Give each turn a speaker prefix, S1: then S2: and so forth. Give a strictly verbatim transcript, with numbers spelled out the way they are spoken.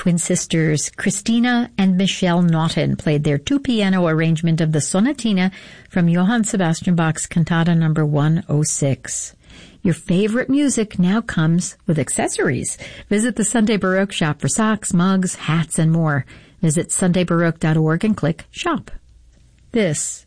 S1: twin sisters Christina and Michelle Naughton played their two-piano arrangement of the Sonatina from Johann Sebastian Bach's Cantata number one oh six. Your favorite music now comes with accessories. Visit the Sunday Baroque shop for socks, mugs, hats, and more. Visit sunday baroque dot org and click Shop. This